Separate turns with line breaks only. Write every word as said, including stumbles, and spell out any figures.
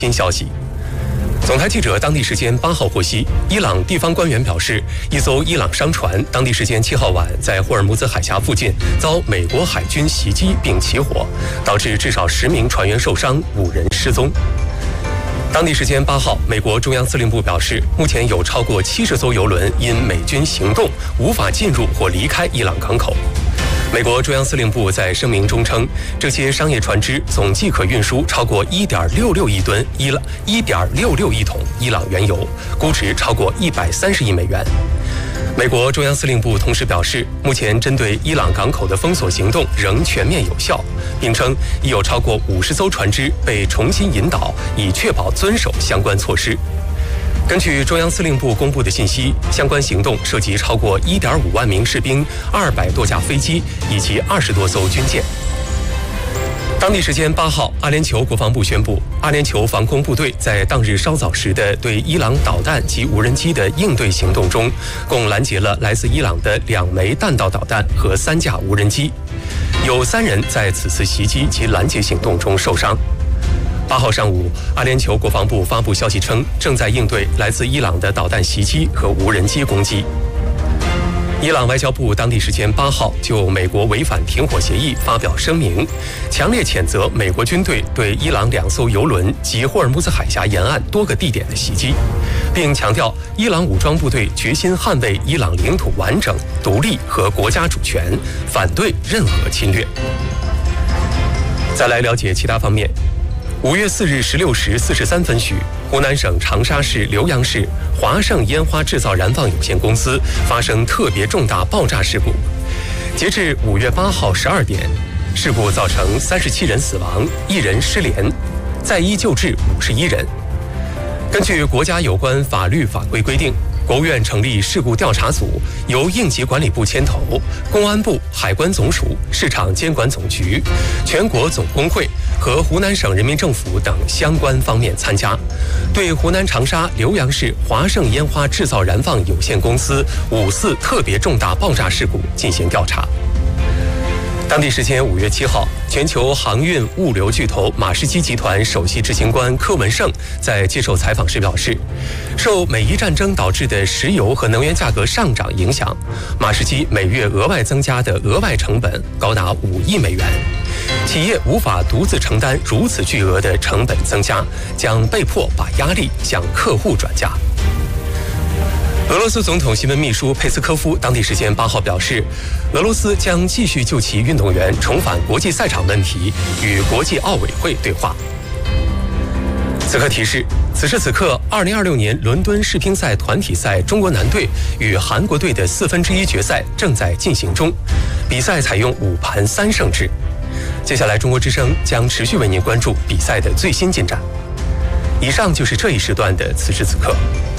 新消息，总台记者当地时间八号获悉，伊朗地方官员表示，一艘伊朗商船当地时间七号晚在霍尔木兹海峡附近遭美国海军袭击并起火，导致至少十名船员受伤，五人失踪。当地时间八号，美国中央司令部表示，目前有超过七十艘油轮因美军行动无法进入或离开伊朗港口。美国中央司令部在声明中称，这些商业船只总计可运输超过一点六六亿吨伊朗一点六六亿桶伊朗原油，估值超过一百三十亿美元。美国中央司令部同时表示，目前针对伊朗港口的封锁行动仍全面有效，并称已有超过五十艘船只被重新引导，以确保遵守相关措施。根据中央司令部公布的信息，相关行动涉及超过一点五万名士兵、二百多架飞机以及二十多艘军舰。当地时间八号，阿联酋国防部宣布，阿联酋防空部队在当日稍早时的对伊朗导弹及无人机的应对行动中，共拦截了来自伊朗的两枚弹道导弹和三架无人机，有三人在此次袭击及拦截行动中受伤。八号上午，阿联酋国防部发布消息称，正在应对来自伊朗的导弹袭击和无人机攻击。伊朗外交部当地时间八号就美国违反停火协议发表声明，强烈谴责美国军队对伊朗两艘油轮及霍尔木兹海峡沿岸多个地点的袭击，并强调伊朗武装部队决心捍卫伊朗领土完整、独立和国家主权，反对任何侵略。再来了解其他方面。五月四日十六时四十三分许，湖南省长沙市浏阳市华盛烟花制造燃放有限公司发生特别重大爆炸事故。截至五月八号十二点，事故造成三十七人死亡，一人失联，在医救治五十一人。根据国家有关法律法规规定，国务院成立事故调查组，由应急管理部牵头，公安部、海关总署、市场监管总局、全国总工会和湖南省人民政府等相关方面参加，对湖南长沙浏阳市华盛烟花制造燃放有限公司五四特别重大爆炸事故进行调查。当地时间五月七号，全球航运物流巨头马士基集团首席执行官柯文胜在接受采访时表示，受美伊战争导致的石油和能源价格上涨影响，马士基每月额外增加的额外成本高达五亿美元，企业无法独自承担如此巨额的成本增加，将被迫把压力向客户转嫁。俄罗斯总统新闻秘书佩斯科夫当地时间八号表示，俄罗斯将继续就其运动员重返国际赛场问题与国际奥委会对话。此刻提示，此时此刻，二零二六年伦敦世乒赛团体赛中国男队与韩国队的四分之一决赛正在进行中，比赛采用五盘三胜制。接下来，中国之声将持续为您关注比赛的最新进展。以上就是这一时段的此时此刻。